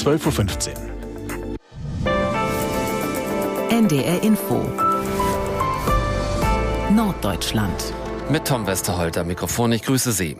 12.15 Uhr. NDR Info Norddeutschland. Mit Tom Westerholt am Mikrofon, ich grüße Sie.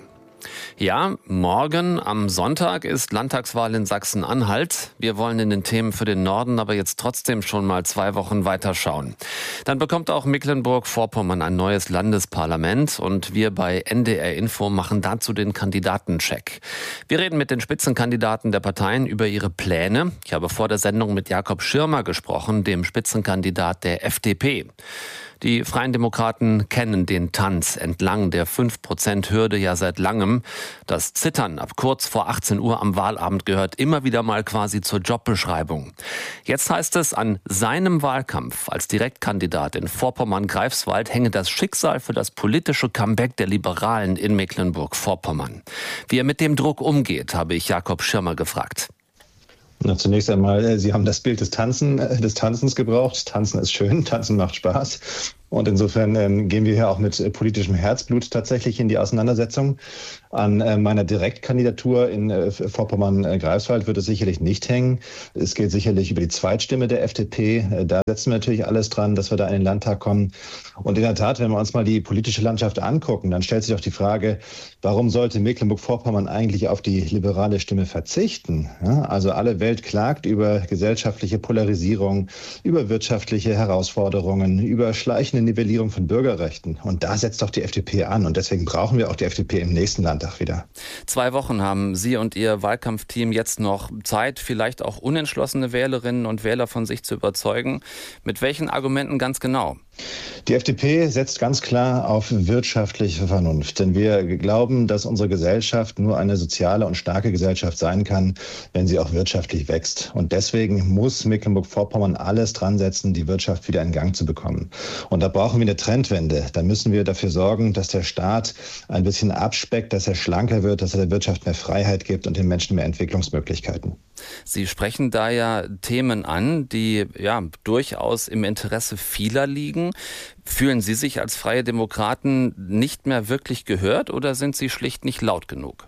Ja, morgen am Sonntag ist Landtagswahl in Sachsen-Anhalt. Wir wollen in den Themen für den Norden aber jetzt trotzdem schon mal 2 Wochen weiterschauen. Dann bekommt auch Mecklenburg-Vorpommern ein neues Landesparlament und wir bei NDR Info machen dazu den Kandidatencheck. Wir reden mit den Spitzenkandidaten der Parteien über ihre Pläne. Ich habe vor der Sendung mit Jakob Schirmer gesprochen, dem Spitzenkandidat der FDP. Die Freien Demokraten kennen den Tanz entlang der 5%-Hürde ja seit langem. Das Zittern ab kurz vor 18 Uhr am Wahlabend gehört immer wieder mal quasi zur Jobbeschreibung. Jetzt heißt es, an seinem Wahlkampf als Direktkandidat in Vorpommern-Greifswald hänge das Schicksal für das politische Comeback der Liberalen in Mecklenburg-Vorpommern. Wie er mit dem Druck umgeht, habe ich Jakob Schirmer gefragt. Na, zunächst einmal, Sie haben das Bild des Tanzens gebraucht. Tanzen ist schön, Tanzen macht Spaß. Und insofern gehen wir hier auch mit politischem Herzblut tatsächlich in die Auseinandersetzung. An meiner Direktkandidatur in Vorpommern-Greifswald wird es sicherlich nicht hängen. Es geht sicherlich über die Zweitstimme der FDP. Da setzen wir natürlich alles dran, dass wir da in den Landtag kommen. Und in der Tat, wenn wir uns mal die politische Landschaft angucken, dann stellt sich auch die Frage, warum sollte Mecklenburg-Vorpommern eigentlich auf die liberale Stimme verzichten? Ja, also alle Welt klagt über gesellschaftliche Polarisierung, über wirtschaftliche Herausforderungen, über schleichende Nivellierung von Bürgerrechten. Und da setzt doch die FDP an. Und deswegen brauchen wir auch die FDP im nächsten Landtag wieder. 2 Wochen haben Sie und Ihr Wahlkampfteam jetzt noch Zeit, vielleicht auch unentschlossene Wählerinnen und Wähler von sich zu überzeugen. Mit welchen Argumenten ganz genau? Die FDP setzt ganz klar auf wirtschaftliche Vernunft, denn wir glauben, dass unsere Gesellschaft nur eine soziale und starke Gesellschaft sein kann, wenn sie auch wirtschaftlich wächst. Und deswegen muss Mecklenburg-Vorpommern alles dran setzen, die Wirtschaft wieder in Gang zu bekommen. Und da brauchen wir eine Trendwende. Da müssen wir dafür sorgen, dass der Staat ein bisschen abspeckt, dass er schlanker wird, dass er der Wirtschaft mehr Freiheit gibt und den Menschen mehr Entwicklungsmöglichkeiten. Sie sprechen da ja Themen an, die ja durchaus im Interesse vieler liegen. Fühlen Sie sich als Freie Demokraten nicht mehr wirklich gehört oder sind Sie schlicht nicht laut genug?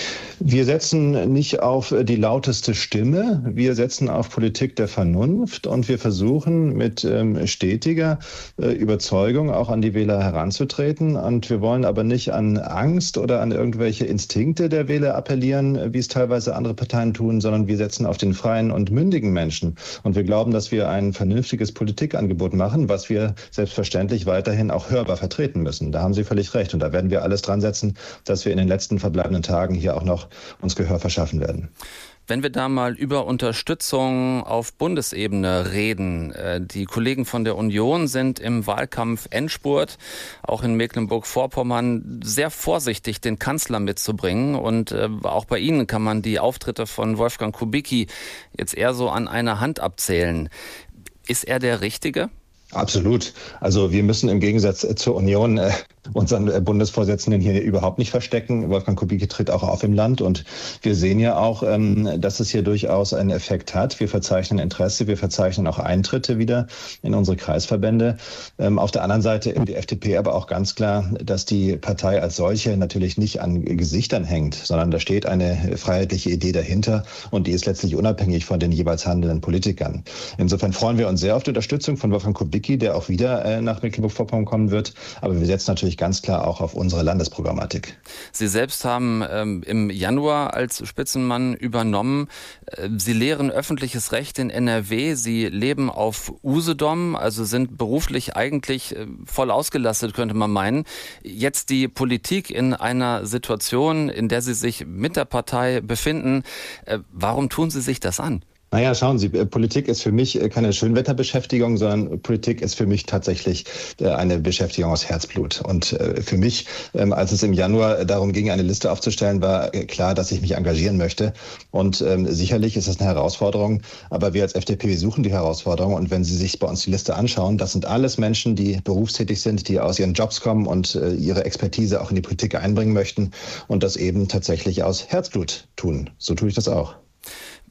Wir setzen nicht auf die lauteste Stimme, wir setzen auf Politik der Vernunft und wir versuchen mit stetiger Überzeugung auch an die Wähler heranzutreten. Und wir wollen aber nicht an Angst oder an irgendwelche Instinkte der Wähler appellieren, wie es teilweise andere Parteien tun, sondern wir setzen auf den freien und mündigen Menschen. Und wir glauben, dass wir ein vernünftiges Politikangebot machen, was wir selbstverständlich weiterhin auch hörbar vertreten müssen. Da haben Sie völlig recht. Und da werden wir alles dran setzen, dass wir in den letzten verbleibenden Tagen hier auch noch uns Gehör verschaffen werden. Wenn wir da mal über Unterstützung auf Bundesebene reden, die Kollegen von der Union sind im Wahlkampf Endspurt, auch in Mecklenburg-Vorpommern sehr vorsichtig, den Kanzler mitzubringen. Und auch bei Ihnen kann man die Auftritte von Wolfgang Kubicki jetzt eher so an einer Hand abzählen. Ist er der Richtige? Absolut. Also wir müssen im Gegensatz zur Union unseren Bundesvorsitzenden hier überhaupt nicht verstecken. Wolfgang Kubicki tritt auch auf im Land und wir sehen ja auch, dass es hier durchaus einen Effekt hat. Wir verzeichnen Interesse, wir verzeichnen auch Eintritte wieder in unsere Kreisverbände. Auf der anderen Seite die FDP aber auch ganz klar, dass die Partei als solche natürlich nicht an Gesichtern hängt, sondern da steht eine freiheitliche Idee dahinter und die ist letztlich unabhängig von den jeweils handelnden Politikern. Insofern freuen wir uns sehr auf die Unterstützung von Wolfgang Kubicki, der auch wieder nach Mecklenburg-Vorpommern kommen wird. Aber wir setzen natürlich ganz klar auch auf unsere Landesprogrammatik. Sie selbst haben im Januar als Spitzenmann übernommen. Sie lehren öffentliches Recht in NRW. Sie leben auf Usedom, also sind beruflich eigentlich voll ausgelastet, könnte man meinen. Jetzt die Politik in einer Situation, in der Sie sich mit der Partei befinden. Warum tun Sie sich das an? Naja, schauen Sie, Politik ist für mich keine Schönwetterbeschäftigung, sondern Politik ist für mich tatsächlich eine Beschäftigung aus Herzblut. Und für mich, als es im Januar darum ging, eine Liste aufzustellen, war klar, dass ich mich engagieren möchte. Und sicherlich ist das eine Herausforderung, aber wir als FDP, wir suchen die Herausforderung. Und wenn Sie sich bei uns die Liste anschauen, das sind alles Menschen, die berufstätig sind, die aus ihren Jobs kommen und ihre Expertise auch in die Politik einbringen möchten und das eben tatsächlich aus Herzblut tun. So tue ich das auch.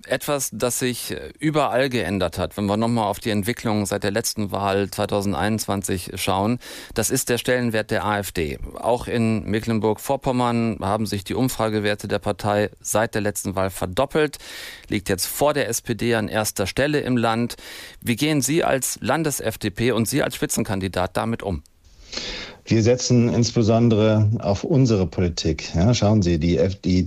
Etwas, das sich überall geändert hat, wenn wir nochmal auf die Entwicklung seit der letzten Wahl 2021 schauen, das ist der Stellenwert der AfD. Auch in Mecklenburg-Vorpommern haben sich die Umfragewerte der Partei seit der letzten Wahl verdoppelt, liegt jetzt vor der SPD an erster Stelle im Land. Wie gehen Sie als Landes-FDP und Sie als Spitzenkandidat damit um? Wir setzen insbesondere auf unsere Politik. Ja, schauen Sie, die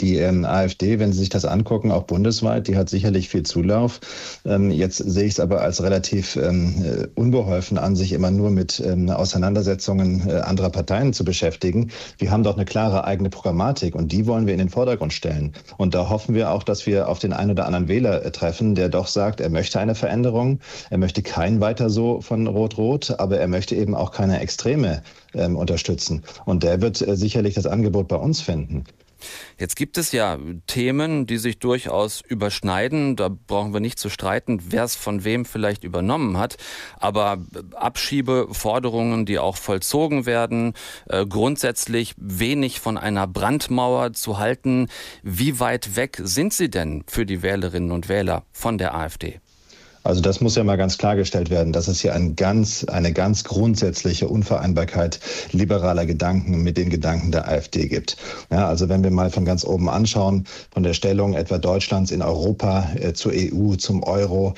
AfD, wenn Sie sich das angucken, auch bundesweit, die hat sicherlich viel Zulauf. Jetzt sehe ich es aber als relativ unbeholfen an, sich immer nur mit Auseinandersetzungen anderer Parteien zu beschäftigen. Wir haben doch eine klare eigene Programmatik und die wollen wir in den Vordergrund stellen. Und da hoffen wir auch, dass wir auf den einen oder anderen Wähler treffen, der doch sagt, er möchte eine Veränderung, er möchte kein weiter so von Rot-Rot, aber er möchte eben auch keine Extreme unterstützen. Und der wird sicherlich das Angebot bei uns finden. Jetzt gibt es ja Themen, die sich durchaus überschneiden. Da brauchen wir nicht zu streiten, wer es von wem vielleicht übernommen hat. Aber Abschiebeforderungen, die auch vollzogen werden, grundsätzlich wenig von einer Brandmauer zu halten. Wie weit weg sind Sie denn für die Wählerinnen und Wähler von der AfD? Also das muss ja mal ganz klargestellt werden, dass es hier eine ganz grundsätzliche Unvereinbarkeit liberaler Gedanken mit den Gedanken der AfD gibt. Ja, also wenn wir mal von ganz oben anschauen, von der Stellung etwa Deutschlands in Europa zur EU, zum Euro,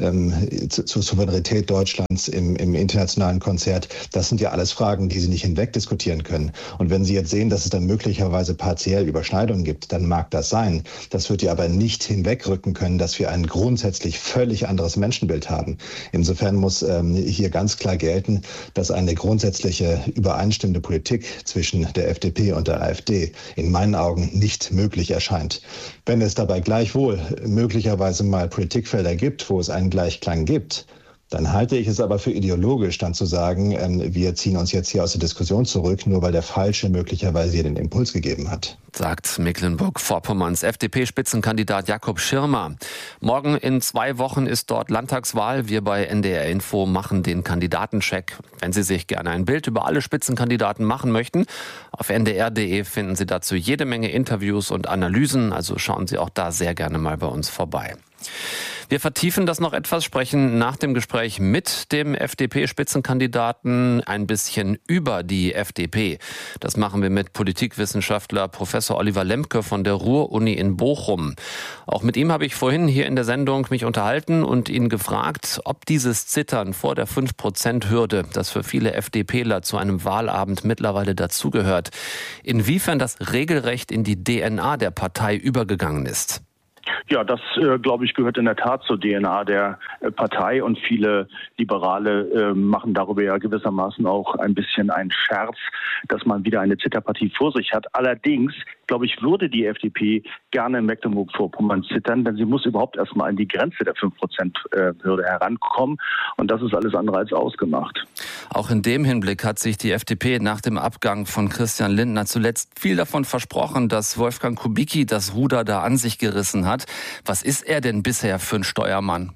zur Souveränität Deutschlands im internationalen Konzert, das sind ja alles Fragen, die Sie nicht hinwegdiskutieren können. Und wenn Sie jetzt sehen, dass es dann möglicherweise partiell Überschneidungen gibt, dann mag das sein. Das wird ja aber nicht hinwegrücken können, dass wir ein grundsätzlich völlig anderes Menschenbild haben. Insofern muss hier ganz klar gelten, dass eine grundsätzliche übereinstimmende Politik zwischen der FDP und der AfD in meinen Augen nicht möglich erscheint. Wenn es dabei gleichwohl möglicherweise mal Politikfelder gibt, wo es einen Gleichklang gibt, dann halte ich es aber für ideologisch, dann zu sagen, wir ziehen uns jetzt hier aus der Diskussion zurück, nur weil der Falsche möglicherweise hier den Impuls gegeben hat. Sagt Mecklenburg-Vorpommerns FDP-Spitzenkandidat Jakob Schirmer. Morgen in 2 Wochen ist dort Landtagswahl. Wir bei NDR Info machen den Kandidatencheck. Wenn Sie sich gerne ein Bild über alle Spitzenkandidaten machen möchten, auf ndr.de finden Sie dazu jede Menge Interviews und Analysen. Also schauen Sie auch da sehr gerne mal bei uns vorbei. Wir vertiefen das noch etwas, sprechen nach dem Gespräch mit dem FDP-Spitzenkandidaten ein bisschen über die FDP. Das machen wir mit Politikwissenschaftler Professor Oliver Lemke von der Ruhr-Uni in Bochum. Auch mit ihm habe ich vorhin hier in der Sendung mich unterhalten und ihn gefragt, ob dieses Zittern vor der 5%-Hürde, das für viele FDPler zu einem Wahlabend mittlerweile dazugehört, inwiefern das regelrecht in die DNA der Partei übergegangen ist. Ja, das, glaube ich, gehört in der Tat zur DNA der Partei und viele Liberale machen darüber ja gewissermaßen auch ein bisschen einen Scherz, dass man wieder eine Zitterpartie vor sich hat. Allerdings, glaube ich, würde die FDP gerne in Mecklenburg-Vorpommern zittern, denn sie muss überhaupt erstmal an die Grenze der 5%-Hürde herankommen und das ist alles andere als ausgemacht. Auch in dem Hinblick hat sich die FDP nach dem Abgang von Christian Lindner zuletzt viel davon versprochen, dass Wolfgang Kubicki das Ruder da an sich gerissen hat. Was ist er denn bisher für ein Steuermann?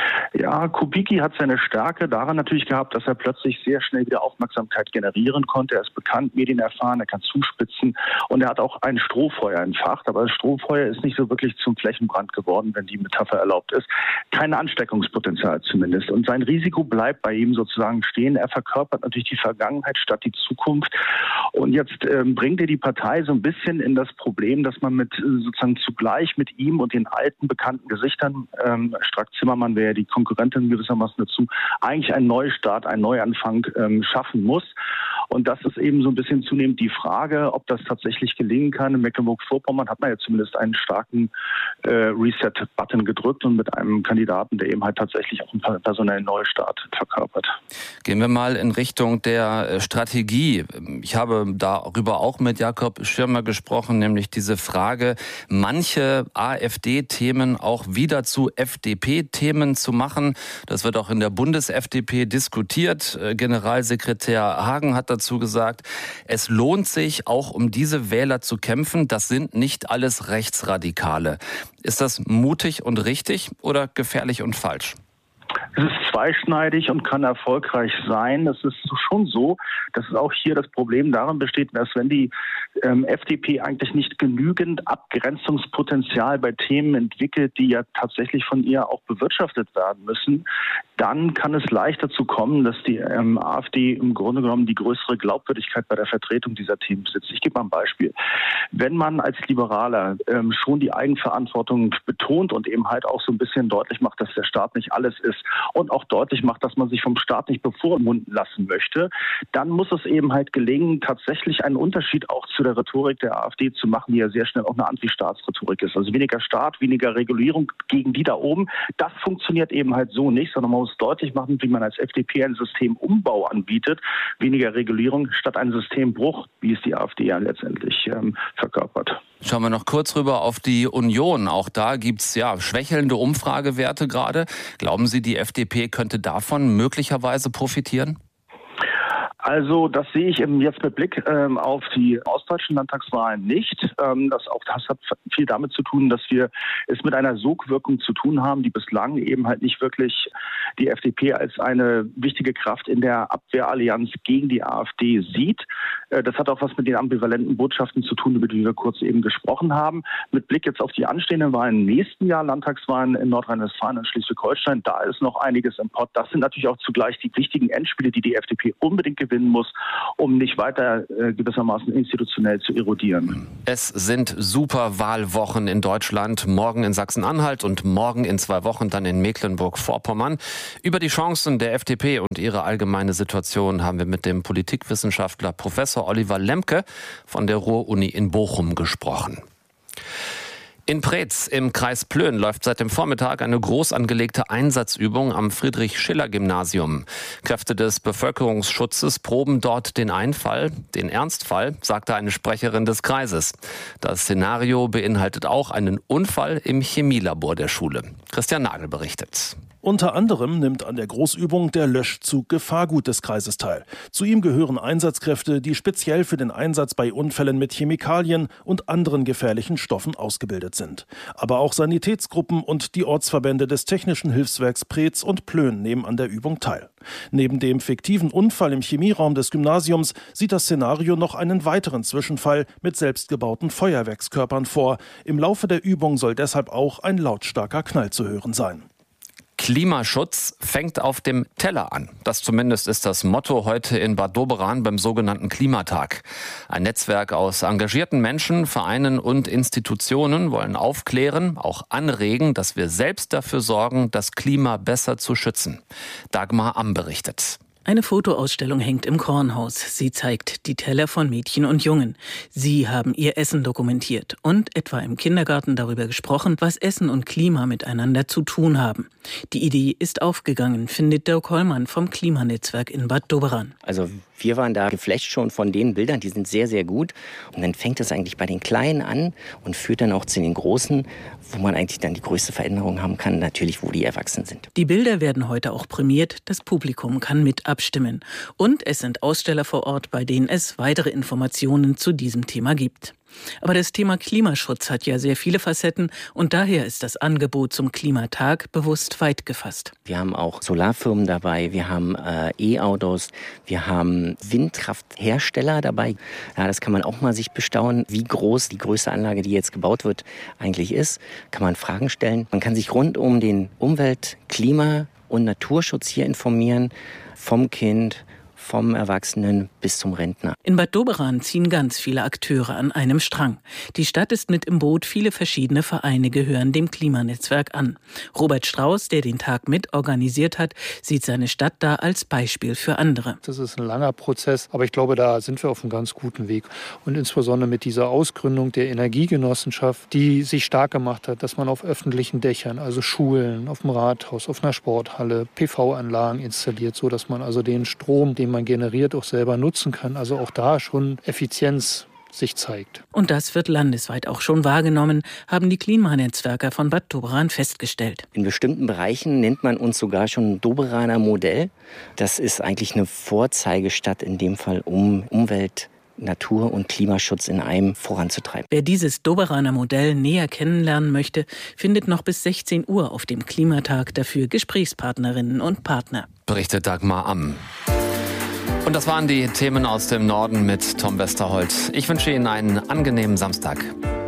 Ja, Kubicki hat seine Stärke daran natürlich gehabt, dass er plötzlich sehr schnell wieder Aufmerksamkeit generieren konnte. Er ist bekannt, medienerfahren, er kann zuspitzen und er hat auch ein Strohfeuer entfacht. Aber das Strohfeuer ist nicht so wirklich zum Flächenbrand geworden, wenn die Metapher erlaubt ist. Kein Ansteckungspotenzial zumindest. Und sein Risiko bleibt bei ihm sozusagen stehen. Er verkörpert natürlich die Vergangenheit statt die Zukunft. Und jetzt bringt er die Partei so ein bisschen in das Problem, dass man mit sozusagen zugleich mit ihm und den alten bekannten Gesichtern, Strack-Zimmermann wäre ja die Konkurrentin gewissermaßen dazu, eigentlich einen Neustart, einen Neuanfang schaffen muss. Und das ist eben so ein bisschen zunehmend die Frage, ob das tatsächlich gelingen kann. In Mecklenburg-Vorpommern hat man ja zumindest einen starken Reset-Button gedrückt und mit einem Kandidaten, der eben halt tatsächlich auch einen personellen Neustart verkörpert. Gehen wir mal in Richtung der Strategie. Ich habe darüber auch mit Jakob Schirmer gesprochen, nämlich diese Frage, manche AfD-Themen auch wieder zu FDP-Themen zu machen. Das wird auch in der Bundes-FDP diskutiert. Generalsekretär Hagen hat dazu gesagt, es lohnt sich auch um diese Wähler zu kämpfen. Das sind nicht alles Rechtsradikale. Ist das mutig und richtig oder gefährlich und falsch? Es ist zweischneidig und kann erfolgreich sein. Es ist schon so, dass auch hier das Problem darin besteht, dass wenn die FDP eigentlich nicht genügend Abgrenzungspotenzial bei Themen entwickelt, die ja tatsächlich von ihr auch bewirtschaftet werden müssen, dann kann es leicht dazu kommen, dass die AfD im Grunde genommen die größere Glaubwürdigkeit bei der Vertretung dieser Themen besitzt. Ich gebe mal ein Beispiel. Wenn man als Liberaler schon die Eigenverantwortung betont und eben halt auch so ein bisschen deutlich macht, dass der Staat nicht alles ist und auch deutlich macht, dass man sich vom Staat nicht bevormunden lassen möchte, dann muss es eben halt gelingen, tatsächlich einen Unterschied auch zu der Rhetorik der AfD zu machen, die ja sehr schnell auch eine Anti-Staatsrhetorik ist. Also weniger Staat, weniger Regulierung gegen die da oben. Das funktioniert eben halt so nicht, sondern man muss deutlich machen, wie man als FDP einen Systemumbau anbietet. Weniger Regulierung statt einen Systembruch, wie es die AfD ja letztendlich verkörpert. Schauen wir noch kurz rüber auf die Union. Auch da gibt's schwächelnde Umfragewerte gerade. Glauben Sie, die FDP könnte davon möglicherweise profitieren? Also das sehe ich jetzt mit Blick auf die ostdeutschen Landtagswahlen nicht. Das hat viel damit zu tun, dass wir es mit einer Sogwirkung zu tun haben, die bislang eben halt nicht wirklich die FDP als eine wichtige Kraft in der Abwehrallianz gegen die AfD sieht. Das hat auch was mit den ambivalenten Botschaften zu tun, über die wir kurz eben gesprochen haben. Mit Blick jetzt auf die anstehenden Wahlen im nächsten Jahr, Landtagswahlen in Nordrhein-Westfalen und Schleswig-Holstein, da ist noch einiges im Pott. Das sind natürlich auch zugleich die wichtigen Endspiele, die die FDP unbedingt gewinnen muss, um nicht weiter gewissermaßen institutionell zu erodieren. Es sind super Wahlwochen in Deutschland, morgen in Sachsen-Anhalt und morgen in 2 Wochen dann in Mecklenburg-Vorpommern. Über die Chancen der FDP und ihre allgemeine Situation haben wir mit dem Politikwissenschaftler Professor Oliver Lemke von der Ruhr-Uni in Bochum gesprochen. In Preetz im Kreis Plön läuft seit dem Vormittag eine groß angelegte Einsatzübung am Friedrich-Schiller-Gymnasium. Kräfte des Bevölkerungsschutzes proben dort den Ernstfall, sagte eine Sprecherin des Kreises. Das Szenario beinhaltet auch einen Unfall im Chemielabor der Schule. Christian Nagel berichtet. Unter anderem nimmt an der Großübung der Löschzug Gefahrgut des Kreises teil. Zu ihm gehören Einsatzkräfte, die speziell für den Einsatz bei Unfällen mit Chemikalien und anderen gefährlichen Stoffen ausgebildet sind. Aber auch Sanitätsgruppen und die Ortsverbände des Technischen Hilfswerks Preetz und Plön nehmen an der Übung teil. Neben dem fiktiven Unfall im Chemieraum des Gymnasiums sieht das Szenario noch einen weiteren Zwischenfall mit selbstgebauten Feuerwerkskörpern vor. Im Laufe der Übung soll deshalb auch ein lautstarker Knall zu hören sein. Klimaschutz fängt auf dem Teller an. Das zumindest ist das Motto heute in Bad Doberan beim sogenannten Klimatag. Ein Netzwerk aus engagierten Menschen, Vereinen und Institutionen wollen aufklären, auch anregen, dass wir selbst dafür sorgen, das Klima besser zu schützen. Dagmar Amm berichtet. Eine Fotoausstellung hängt im Kornhaus. Sie zeigt die Teller von Mädchen und Jungen. Sie haben ihr Essen dokumentiert und etwa im Kindergarten darüber gesprochen, was Essen und Klima miteinander zu tun haben. Die Idee ist aufgegangen, findet Dirk Hollmann vom Klimanetzwerk in Bad Doberan. Also wir waren da geflasht schon von den Bildern, die sind sehr, sehr gut. Und dann fängt es eigentlich bei den Kleinen an und führt dann auch zu den Großen, wo man eigentlich dann die größte Veränderung haben kann, natürlich wo die Erwachsenen sind. Die Bilder werden heute auch prämiert, das Publikum kann mit abstimmen. Und es sind Aussteller vor Ort, bei denen es weitere Informationen zu diesem Thema gibt. Aber das Thema Klimaschutz hat ja sehr viele Facetten und daher ist das Angebot zum Klimatag bewusst weit gefasst. Wir haben auch Solarfirmen dabei, wir haben E-Autos, wir haben Windkrafthersteller dabei. Ja, das kann man auch mal sich bestaunen, wie groß die größte Anlage, die jetzt gebaut wird, eigentlich ist. Kann man Fragen stellen. Man kann sich rund um den Umwelt-, Klima- und Naturschutz hier informieren, vom Kind, vom Erwachsenen bis zum Rentner. In Bad Doberan ziehen ganz viele Akteure an einem Strang. Die Stadt ist mit im Boot, viele verschiedene Vereine gehören dem Klimanetzwerk an. Robert Strauß, der den Tag mit organisiert hat, sieht seine Stadt da als Beispiel für andere. Das ist ein langer Prozess, aber ich glaube, da sind wir auf einem ganz guten Weg. Und insbesondere mit dieser Ausgründung der Energiegenossenschaft, die sich stark gemacht hat, dass man auf öffentlichen Dächern, also Schulen, auf dem Rathaus, auf einer Sporthalle, PV-Anlagen installiert, sodass man also den Strom, den man generiert, auch selber nutzen kann. Also auch da schon Effizienz sich zeigt. Und das wird landesweit auch schon wahrgenommen, haben die Klimanetzwerker von Bad Doberan festgestellt. In bestimmten Bereichen nennt man uns sogar schon Doberaner Modell. Das ist eigentlich eine Vorzeigestadt in dem Fall, um Umwelt, Natur- und Klimaschutz in einem voranzutreiben. Wer dieses Doberaner Modell näher kennenlernen möchte, findet noch bis 16 Uhr auf dem Klimatag dafür Gesprächspartnerinnen und Partner. Berichtet Dagmar Amm. Und das waren die Themen aus dem Norden mit Tom Westerholt. Ich wünsche Ihnen einen angenehmen Samstag.